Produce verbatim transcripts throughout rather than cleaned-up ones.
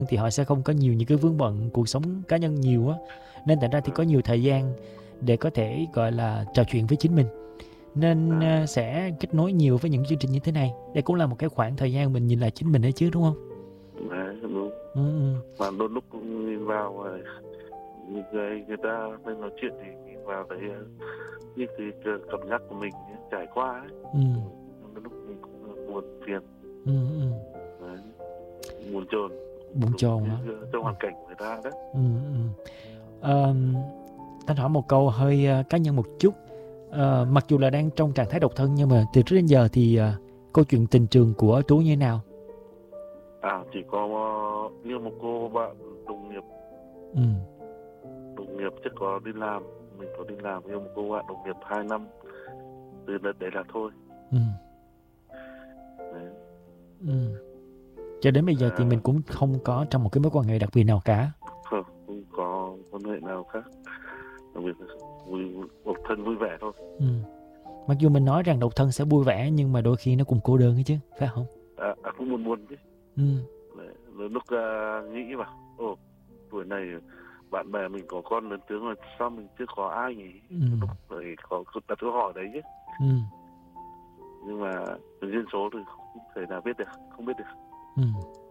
thì họ sẽ không có nhiều những cái vướng bận cuộc sống cá nhân nhiều á, nên thành ra thì có nhiều thời gian để có thể gọi là trò chuyện với chính mình, nên À, uh, sẽ kết nối nhiều với những chương trình như thế này. Đây cũng là một cái khoảng thời gian mình nhìn lại chính mình đấy chứ, đúng không? đấy, đúng. Ừ, ừ, Mà đôi lúc cũng nhìn vào à, những người người ta đang nói chuyện thì nhìn vào thấy à, những cái cái cảm giác của mình trải qua ấy. ừ, Đôi lúc mình cũng buồn phiền, ừ, ừ. đấy, buồn chồn Bụng đúng chồn cái, hả? cái, trong hoàn cảnh của người ta đấy. Ừ, ừ. Ờm, Thanh hỏi một câu hơi ờ, cá nhân một chút. Ờ, mặc dù là đang trong trạng thái độc thân nhưng mà từ trước đến giờ thì ờ, câu chuyện tình trường của Tú như thế nào? À, chỉ có uh, như một cô bạn đồng nghiệp Ừ, đồng nghiệp chắc có đi làm, mình có đi làm với một cô bạn đồng nghiệp hai năm, từ đợt đấy là thôi. ừ, Đấy. ừ. Cho đến bây giờ thì À, mình cũng không có trong một cái mối quan hệ đặc biệt nào cả. không, không có quan hệ nào khác, đặc biệt là vui, một thân vui vẻ thôi. Ừ. Mặc dù mình nói rằng độc thân sẽ vui vẻ nhưng mà đôi khi nó cũng cô đơn ấy chứ, phải không? À, à cũng buồn buồn chứ. Ừ, Đấy. Rồi lúc uh, nghĩ vào, ồ, tuổi này bạn bè mình có con lớn tướng rồi, sao mình chưa có ai nhỉ? ừ, Lúc đấy có đặt câu hỏi đấy chứ. ừ, Nhưng mà duyên số thì không thể nào biết được, không biết được. ừ.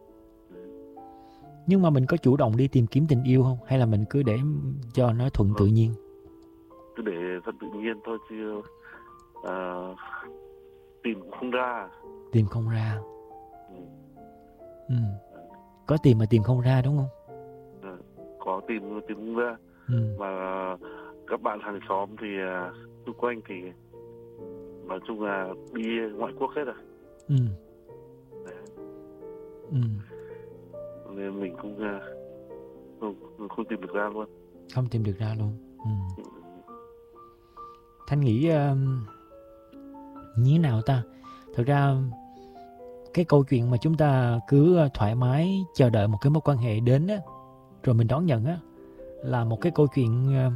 Nhưng mà mình có chủ động đi tìm kiếm tình yêu không? Hay là mình cứ để cho nó thuận tự Rồi, nhiên? cứ để thân tự nhiên thôi chứ à, tìm cũng không ra. Tìm không ra. Ừ. Ừ. Có tìm mà tìm không ra đúng không? À, có tìm tìm không ra. Ừ, Mà các bạn hàng xóm thì à, xung quanh thì nói chung là đi ngoại quốc hết rồi. ừ, Đấy. ừ. Nên mình cũng à, không, không tìm được ra luôn. Không tìm được ra luôn. Ừ. Ừ. Thanh nghĩ uh, như thế nào ta? Thực ra cái câu chuyện mà chúng ta cứ thoải mái chờ đợi một cái mối quan hệ đến á, rồi mình đón nhận á, là một cái câu chuyện uh,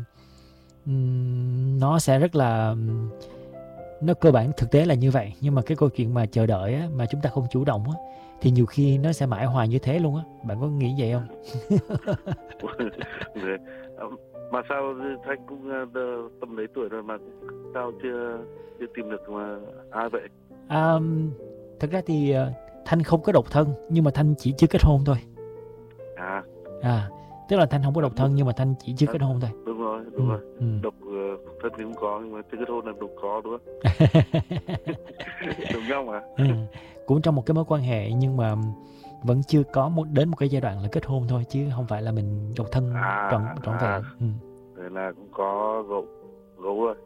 nó sẽ rất là, nó cơ bản thực tế là như vậy. Nhưng mà cái câu chuyện mà chờ đợi á, mà chúng ta không chủ động á, thì nhiều khi nó sẽ mãi hoài như thế luôn á. Bạn có nghĩ vậy không? Đấy. À, mà sao Thanh cũng à, đờ- tầm lấy tuổi rồi mà sao chưa chưa tìm được mà ai vậy? À, thật ra thì uh, Thanh không có độc thân nhưng mà Thanh chỉ chưa kết hôn thôi. À, À, tức là Thanh không có độc thân nhưng mà Thanh chỉ chưa à, kết hôn thôi. đúng rồi, Ừ, đúng rồi. ừ. Độc uh, thân thì cũng có nhưng mà chưa kết hôn là độc có đúng không? Đúng không ạ? Ừ. Cũng trong một cái mối quan hệ nhưng mà vẫn chưa có một, đến một cái giai đoạn là kết hôn thôi, chứ không phải là mình độc thân trọn À, trọn à, vẹn. Ừ. thế là cũng có gấu gấu rồi.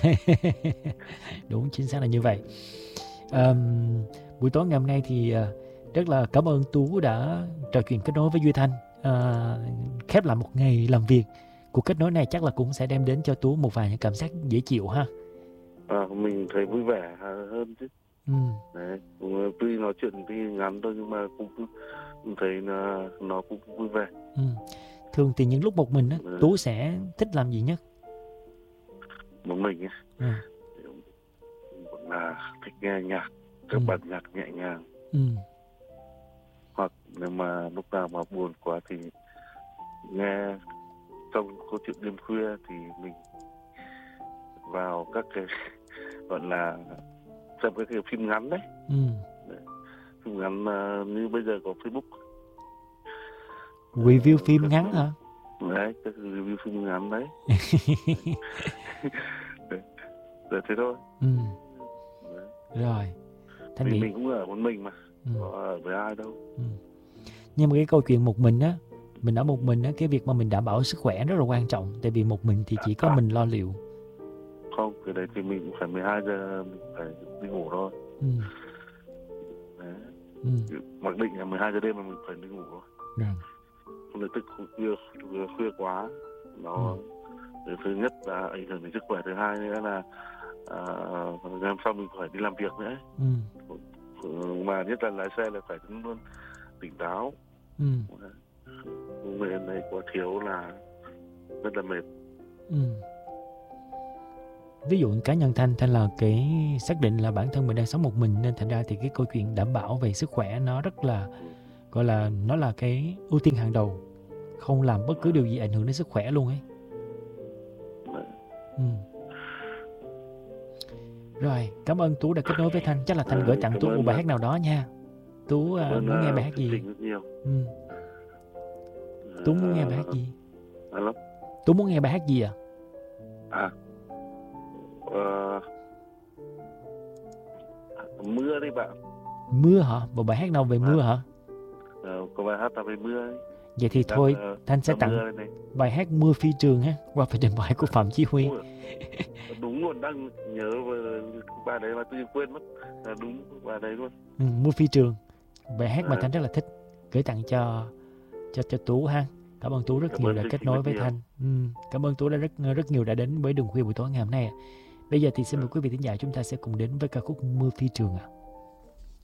Đúng, chính xác là như vậy. Um, buổi tối ngày hôm nay thì uh, rất là cảm ơn Tú đã trò chuyện kết nối với Duy Thanh. Uh, khép lại một ngày làm việc, cuộc kết nối này chắc là cũng sẽ đem đến cho Tú một vài những cảm giác dễ chịu ha. À, mình thấy vui vẻ hơn chứ. Ừ. Đấy, cũng, tuy nói chuyện tuy ngắn thôi nhưng mà cũng, cũng thấy là nó cũng vui vẻ. Ừ. Thường thì những lúc một mình á, Đấy. Tú sẽ thích làm gì nhất? Một mình ấy, Ừ. là thích nghe nhạc, các Ừ. bản nhạc nhẹ nhàng. Ừ. Hoặc nếu mà lúc nào mà buồn quá thì nghe trong câu chuyện đêm khuya thì mình vào các cái gọi là xem các cái phim ngắn đấy. Ừ. Đấy. Phim ngắn uh, như bây giờ có Facebook. Review Uh, phim các, ngắn hả? đấy, các review phim ngắn đấy. Đấy. Đấy, thế thôi. Ừ. Đấy. Rồi, Thanh Vì nghĩ mình cũng ở một mình mà, ừ. có ở với ai đâu. Ừ. Nhưng mà cái câu chuyện một mình á, mình ở một mình á, cái việc mà mình đảm bảo sức khỏe rất là quan trọng. Tại vì một mình thì chỉ có À, mình lo liệu. không, cái đấy thì mình cũng phải mười hai giờ mình phải đi ngủ thôi. Ừ. Đấy. Ừ. Mặc định là mười hai giờ đêm mà mình phải đi ngủ thôi. Rồi. Không được thức khuya, khuya quá nó ừ. Thứ nhất là ảnh hưởng đến sức khỏe, thứ hai nữa là à, làm sao mình phải đi làm việc nữa. Ừ. Mà nhất là lái xe là phải luôn tỉnh táo. Ừ. Người này quá thiếu là rất là mệt. Ừ. Ví dụ cá nhân Thanh, Thanh là cái xác định là bản thân mình đang sống một mình, nên thành ra thì cái câu chuyện đảm bảo về sức khỏe nó rất là gọi là nó là cái ưu tiên hàng đầu, không làm bất cứ điều gì ảnh hưởng đến sức khỏe luôn ấy. Ừ. Rồi, cảm ơn Tú đã kết nối với Thanh. Chắc là Thanh gửi tặng Tú một bài hát nào đó nha. Tú uh, muốn nghe bài hát gì? Ừ. Tú muốn nghe bài hát gì? Alo? Tú muốn nghe bài hát gì à? À, uh, mưa đi bạn. Mưa hả? Một bài hát nào về mưa hả? Ờ, có bài hát nào về mưa ấy. Vậy thì Đang, thôi, uh, Thanh sẽ tặng bài hát Mưa Phi Trường ha, qua phần trình bày của Phạm Chí Huy. Đúng luôn, đang nhớ bài đấy mà tự nhiên quên mất. À, đúng bài đấy luôn. Ừ, Mưa Phi Trường, bài hát mà À. Thanh rất là thích, gửi tặng cho cho cho Tú ha. Cảm ơn Tú rất Cảm nhiều ơn đã kết nối với nhiều. Thanh. Ừ, cảm ơn Tú đã rất rất nhiều đã đến với Đường Khuya buổi tối ngày hôm nay. Bây giờ thì xin mời quý vị thính giả chúng ta sẽ cùng đến với ca khúc Mưa Phi Trường ạ. À.